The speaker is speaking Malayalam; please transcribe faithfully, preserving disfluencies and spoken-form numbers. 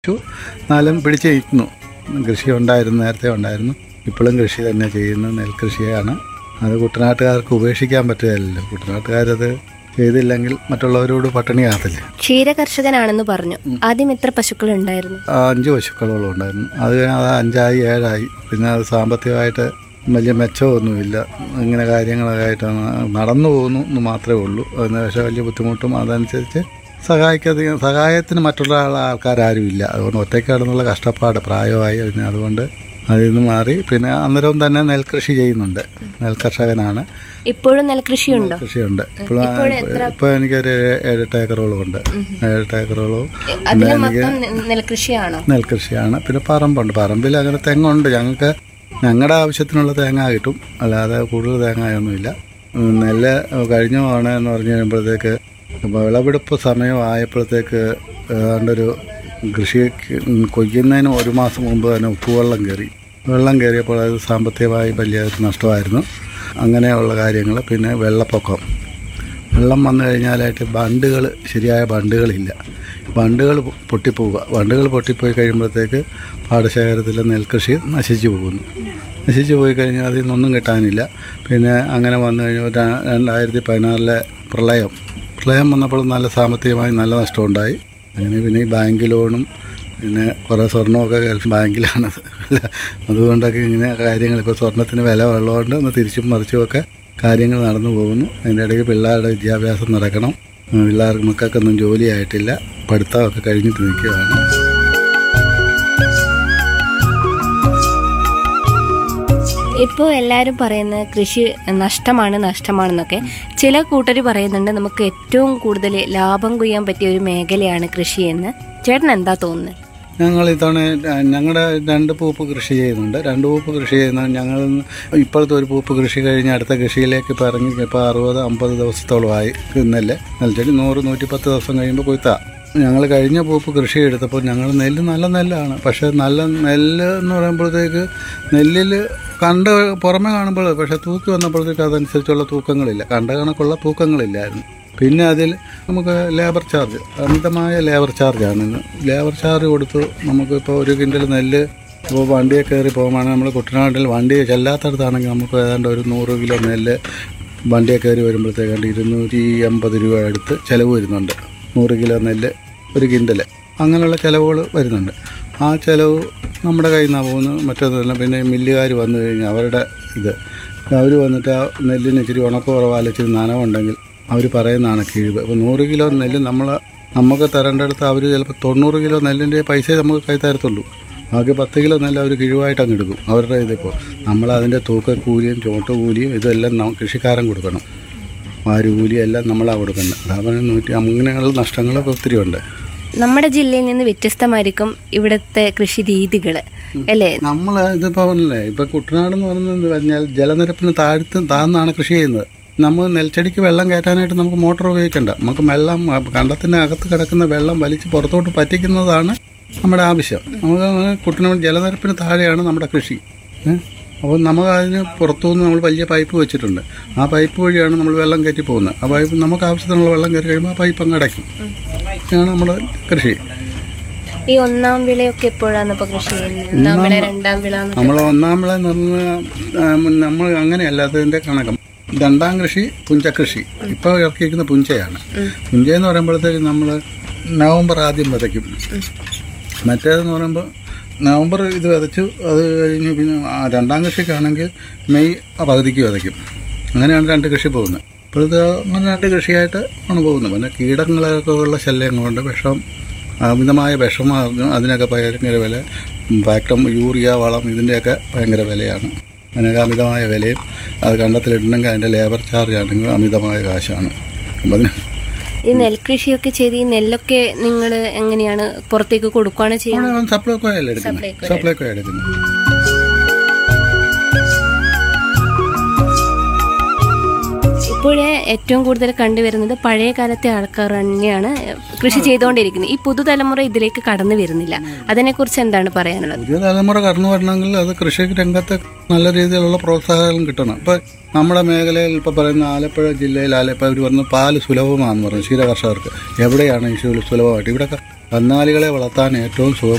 എന്നാലും പിടിച്ച് നിൽക്കുന്നു. കൃഷി ഉണ്ടായിരുന്നു, നേരത്തെ ഉണ്ടായിരുന്നു. ഇപ്പോഴും കൃഷി തന്നെ ചെയ്യുന്നു, നെൽകൃഷിയാണ്. അത് കുട്ടനാട്ടുകാർക്ക് ഉപേക്ഷിക്കാൻ പറ്റുകയല്ലോ. കുട്ടനാട്ടുകാരത് ചെയ്തില്ലെങ്കിൽ മറ്റുള്ളവരോട് പട്ടിണിയാകത്തില്ല. ക്ഷീര കർഷകനാണെന്ന് പറഞ്ഞു. ആദ്യം എത്ര പശുക്കൾ ഉണ്ടായിരുന്നു? അഞ്ച് പശുക്കളോളം ഉണ്ടായിരുന്നു. അത് അത് അഞ്ചായി ഏഴായി. പിന്നെ അത് സാമ്പത്തികമായിട്ട് വലിയ മെച്ചമൊന്നുമില്ല. ഇങ്ങനെ കാര്യങ്ങളൊക്കെ ആയിട്ട് നടന്നു പോകുന്നു എന്ന് മാത്രമേ ഉള്ളൂ. അതിന് പക്ഷേ വലിയ ബുദ്ധിമുട്ടും അതനുസരിച്ച് സഹായിക്കാതെ സഹായത്തിന് മറ്റുള്ള ആൾക്കാരും ഇല്ല. അതുകൊണ്ട് ഒറ്റയ്ക്കാണെന്നുള്ള കഷ്ടപ്പാട് പ്രായമായി. പിന്നെ അതുകൊണ്ട് അതിൽ നിന്ന് മാറി പിന്നെ അന്നേരം തന്നെ നെൽകൃഷി ചെയ്യുന്നുണ്ട്. നെൽകർഷകനാണ്. ഇപ്പോഴും നെൽകൃഷിയുണ്ടോ? കൃഷിയുണ്ട്. ഇപ്പോഴും ഇപ്പോൾ എനിക്കൊരു ഏഴെട്ട് ഏക്കറോളം ഉണ്ട്. ഏഴെട്ട് ഏക്കറോളം നെൽകൃഷിയാണോ? നെൽകൃഷിയാണ്. പിന്നെ പറമ്പുണ്ട്. പറമ്പിൽ അങ്ങനെ തെങ്ങുണ്ട്. ഞങ്ങൾക്ക് ഞങ്ങളുടെ ആവശ്യത്തിനുള്ള തേങ്ങ കിട്ടും, അല്ലാതെ കൂടുതൽ തേങ്ങയൊന്നുമില്ല. നെല്ല് കഴിഞ്ഞ തവണ എന്ന് പറഞ്ഞു കഴിയുമ്പോഴത്തേക്ക് വിളവെടുപ്പ് സമയമായപ്പോഴത്തേക്ക് ഏതാണ്ടൊരു കൃഷി കൊയ്യുന്നതിന് ഒരു മാസം മുമ്പ് തന്നെ ഉപ്പുവെള്ളം കയറി. വെള്ളം കയറിയപ്പോൾ അത് സാമ്പത്തികമായി വലിയ നഷ്ടമായിരുന്നു. അങ്ങനെയുള്ള കാര്യങ്ങൾ. പിന്നെ വെള്ളപ്പൊക്കം, വെള്ളം വന്നു കഴിഞ്ഞാലായിട്ട് ബണ്ടുകൾ, ശരിയായ ബണ്ടുകളില്ല. ബണ്ടുകൾ പൊട്ടിപ്പോവുക. ബണ്ടുകൾ പൊട്ടിപ്പോയി കഴിയുമ്പോഴത്തേക്ക് പാടശേഖരത്തിലെ നെൽകൃഷി നശിച്ചു പോകുന്നു. നശിച്ചു പോയി കഴിഞ്ഞാൽ അതിൽ നിന്നൊന്നും കിട്ടാനില്ല. പിന്നെ അങ്ങനെ വന്നു കഴിഞ്ഞാൽ രണ്ടായിരത്തി പതിനാറിലെ പ്രളയം പ്രളയം വന്നപ്പോൾ നല്ല സാമ്പത്തികമായി നല്ല നഷ്ടമുണ്ടായി. അങ്ങനെ പിന്നെ ഈ ബാങ്ക് ലോണും പിന്നെ കുറേ സ്വർണ്ണമൊക്കെ ഗൾഫ് ബാങ്കിലാണ്. അതുകൊണ്ടൊക്കെ ഇങ്ങനെ കാര്യങ്ങൾ, ഇപ്പോൾ സ്വർണ്ണത്തിന് വില ഉള്ളതുകൊണ്ട് ഒന്ന് തിരിച്ചും മറിച്ചുമൊക്കെ കാര്യങ്ങൾ നടന്നു പോകുന്നു. അതിൻ്റെ ഇടയ്ക്ക് പിള്ളേരുടെ വിദ്യാഭ്യാസം നടക്കണം. പിള്ളേർക്ക് മക്കൾക്കൊന്നും ജോലിയായിട്ടില്ല. പഠിത്തമൊക്കെ കഴിഞ്ഞിട്ട് നിൽക്കുകയാണ്. ഇപ്പോൾ എല്ലാവരും പറയുന്നത് കൃഷി നഷ്ടമാണ് നഷ്ടമാണെന്നൊക്കെ. ചില കൂട്ടർ പറയുന്നുണ്ട് നമുക്ക് ഏറ്റവും കൂടുതൽ ലാഭം കൊയ്യാൻ പറ്റിയ ഒരു മേഖലയാണ് കൃഷി എന്ന്. ചേട്ടൻ എന്താ തോന്നുന്നത്? ഞങ്ങൾ ഇത്തവണ ഞങ്ങളുടെ രണ്ട് പൂപ്പ് കൃഷി ചെയ്യുന്നുണ്ട്. രണ്ട് പൂപ്പ് കൃഷി ചെയ്യുന്ന ഞങ്ങൾ ഇപ്പോഴത്തെ ഒരു പൂപ്പ് കൃഷി കഴിഞ്ഞ് അടുത്ത കൃഷിയിലേക്ക് ഇപ്പോൾ ഇറങ്ങി ഇപ്പോൾ അറുപത് അമ്പത് ദിവസത്തോളമായി. നെല്ല് നെൽച്ചെടി നൂറ് നൂറ്റിപ്പത്ത് ദിവസം കഴിയുമ്പോൾ കൊയ്ത്താ. ഞങ്ങൾ കഴിഞ്ഞ പൂപ്പ് കൃഷി എടുത്തപ്പോൾ ഞങ്ങൾ നെല്ല് നല്ല നെല്ലാണ്. പക്ഷേ നല്ല നെല്ല് എന്ന് പറയുമ്പോഴത്തേക്ക് നെല്ലിൽ കണ്ട് പുറമെ കാണുമ്പോൾ പക്ഷേ തൂക്കി വന്നപ്പോഴത്തേക്ക് അതനുസരിച്ചുള്ള തൂക്കങ്ങളില്ല. കണ്ട കണക്കുള്ള തൂക്കങ്ങളില്ലായിരുന്നു. പിന്നെ അതിൽ നമുക്ക് ലേബർ ചാർജ്, അമിതമായ ലേബർ ചാർജാണ്. ഇന്ന് ലേബർ ചാർജ് കൊടുത്ത് നമുക്കിപ്പോൾ ഒരു കിൻഡൽ നെല്ല് ഇപ്പോൾ വണ്ടിയെ കയറി പോകുകയാണെങ്കിൽ നമ്മൾ കുട്ടനാട്ടിൽ വണ്ടി ചെല്ലാത്തടത്താണെങ്കിൽ നമുക്ക് ഏതാണ്ട് ഒരു നൂറ് കിലോ നെല്ല് വണ്ടിയെ കയറി വരുമ്പോഴത്തേക്കാണ്ട് ഇരുന്നൂറ്റി എൺപത് രൂപ അടുത്ത് ചിലവ് വരുന്നുണ്ട്. നൂറ് കിലോ നെല്ല് ഒരു കിൻഡൽ, അങ്ങനെയുള്ള ചിലവുകൾ വരുന്നുണ്ട്. ആ ചിലവ് നമ്മുടെ കയ്യിൽ നിന്നാണ് പോകുന്നത്. മറ്റൊന്നുമില്ല. പിന്നെ മില്ലുകാർ വന്നു കഴിഞ്ഞാൽ അവരുടെ ഇത് അവർ വന്നിട്ട് ആ നെല്ലിന് ഇച്ചിരി ഉണക്ക കുറവാൽ ഇച്ചിരി നനവുണ്ടെങ്കിൽ അവർ പറയുന്നതാണ് കിഴിവ്. അപ്പോൾ നൂറ് കിലോ നെല്ല് നമ്മൾ നമുക്ക് തരേണ്ടടുത്ത് അവർ ചിലപ്പോൾ തൊണ്ണൂറ് കിലോ നെല്ലിൻ്റെ പൈസ നമുക്ക് കൈ തരത്തുള്ളൂ. ബാക്കി പത്ത് കിലോ നെല്ല് അവർ കിഴിവായിട്ട് അങ്ങ് എടുക്കും. അവരുടെ ഇതിപ്പോൾ നമ്മളതിൻ്റെ തൂക്കക്കൂലിയും ചോട്ടുകൂലിയും ഇതെല്ലാം കൃഷിക്കാരൻ കൊടുക്കണം. വാരുകൂലിയും എല്ലാം നമ്മളാണ് കൊടുക്കുന്നത്. അതാണ് നൂറ്റി അങ്ങനെയുള്ള നഷ്ടങ്ങളൊക്കെ ഒത്തിരി ഉണ്ട്. നമ്മുടെ ജില്ലയിൽ നിന്ന് വ്യത്യസ്തമായിരിക്കും ഇവിടുത്തെ കൃഷി രീതികൾ അല്ലേ? നമ്മൾ ഇതിപ്പോൾ അല്ലേ ഇപ്പോൾ കുട്ടനാട് എന്ന് പറയുന്നത് പറഞ്ഞാൽ ജലനിരപ്പിന് താഴ്ത്ത് താഴ്ന്നാണ് കൃഷി ചെയ്യുന്നത്. നമ്മൾ നെൽച്ചെടിക്ക് വെള്ളം കയറ്റാനായിട്ട് നമുക്ക് മോട്ടോർ ഉപയോഗിക്കേണ്ട. നമുക്ക് വെള്ളം കണ്ടത്തിൻ്റെ അകത്ത് കിടക്കുന്ന വെള്ളം വലിച്ച് പുറത്തോട്ട് പറ്റിക്കുന്നതാണ് നമ്മുടെ ആവശ്യം. നമുക്ക് കുട്ടനാട് ജലനിരപ്പിന് താഴെയാണ് നമ്മുടെ കൃഷി. അപ്പോൾ നമുക്ക് അതിന് പുറത്തുനിന്ന് നമ്മൾ വലിയ പൈപ്പ് വെച്ചിട്ടുണ്ട്. ആ പൈപ്പ് വഴിയാണ് നമ്മൾ വെള്ളം കയറ്റി പോകുന്നത്. ആ പൈപ്പ് നമുക്ക് ആവശ്യത്തിനുള്ള വെള്ളം കയറി കഴിയുമ്പോൾ ആ പൈപ്പ് അങ്ങ് അടയ്ക്കും. ഇതാണ് നമ്മുടെ കൃഷി. ഈ ഒന്നാം വിളയൊക്കെ എപ്പോഴാണ് ഇപ്പോൾ കൃഷി ചെയ്യുന്നത്? ഒന്നാം വിള, രണ്ടാം വിള? നമ്മൾ ഒന്നാം വിള എന്ന് പറഞ്ഞാൽ നമ്മൾ അങ്ങനെയല്ല അതിൻ്റെ കണക്കം. രണ്ടാം കൃഷി പുഞ്ചകൃഷി. ഇപ്പോൾ ഇറക്കിയിരിക്കുന്ന പുഞ്ചയാണ്. പുഞ്ചയെന്ന് പറയുമ്പോഴത്തേക്ക് നമ്മൾ നവംബർ ആദ്യം വിതയ്ക്കും. മറ്റേതെന്ന് പറയുമ്പോൾ നവംബർ ഇത് വിതച്ചു, അത് കഴിഞ്ഞ് പിന്നെ രണ്ടാം കൃഷിക്കാണെങ്കിൽ മെയ് പകുതിക്ക് വിതയ്ക്കും. അങ്ങനെയാണ് രണ്ട് കൃഷി പോകുന്നത്. ഇപ്പോഴത്തെ അങ്ങനെ രണ്ട് കൃഷിയായിട്ട് ആണ് പോകുന്നത്. പിന്നെ കീടങ്ങളൊക്കെ ഉള്ള ശല്യങ്ങളുണ്ട്. വിഷം, അമിതമായ വിഷം, അതിനൊക്കെ ഭയങ്കര വില. ഫാക്ടം യൂറിയ വളം ഇതിൻ്റെയൊക്കെ ഭയങ്കര വിലയാണ്. അതിനൊക്കെ അമിതമായ വിലയും അത് കണ്ടത്തിലിടണമെങ്കിൽ അതിൻ്റെ ലേബർ ചാർജ് ആണെങ്കിൽ അമിതമായ കാശാണ്. അപ്പം അതിന് ഈ നെൽകൃഷിയൊക്കെ ചെയ്ത് ഈ നെല്ലൊക്കെ നിങ്ങൾ എങ്ങനെയാണ് പുറത്തേക്ക് കൊടുക്കുകയാണ് ചെയ്യുന്നത്? സപ്ലൈക്കോ അല്ലേ എടുക്കുന്നത്? സപ്ലൈക്കോ എടുക്കുന്നത്. ഇപ്പോഴേ ഏറ്റവും കൂടുതൽ കണ്ടുവരുന്നത് പഴയ കാലത്തെ ആൾക്കാർ തന്നെയാണ് കൃഷി ചെയ്തുകൊണ്ടിരിക്കുന്നത്. ഈ പുതുതലമുറ ഇതിലേക്ക് കടന്നു വരുന്നില്ല. അതിനെക്കുറിച്ച് എന്താണ് പറയാനുള്ളത്? പുതിയ തലമുറ കടന്നു വരണമെങ്കിൽ അത് കൃഷി രംഗത്ത് നല്ല രീതിയിലുള്ള പ്രോത്സാഹനം കിട്ടണം. ഇപ്പം നമ്മുടെ മേഖലയിൽ ഇപ്പോൾ പറയുന്ന ആലപ്പുഴ ജില്ലയിൽ ആലപ്പുഴ അവർ പറഞ്ഞ പാല് സുലഭമാണെന്ന് പറഞ്ഞു ക്ഷീര കർഷകർക്ക്. എവിടെയാണ് ഈ സുലഭമായിട്ട്? ഇവിടെ കന്നാലികളെ വളർത്താൻ ഏറ്റവും സുഖം